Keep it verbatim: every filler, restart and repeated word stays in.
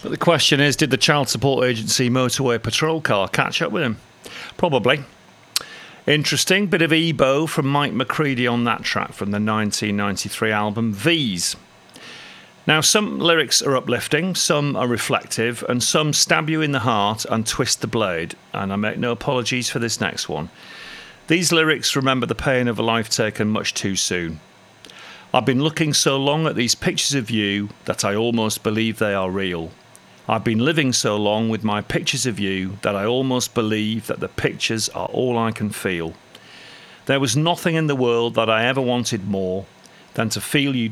But the question is, did the child support agency motorway patrol car catch up with him? Probably. Interesting bit of Ebo from Mike McCready on that track from the nineteen ninety-three album V's. Now, some lyrics are uplifting, some are reflective, and some stab you in the heart and twist the blade. And I make no apologies for this next one. These lyrics remember the pain of a life taken much too soon. I've been looking so long at these pictures of you that I almost believe they are real. I've been living so long with my pictures of you that I almost believe that the pictures are all I can feel. There was nothing in the world that I ever wanted more than to feel you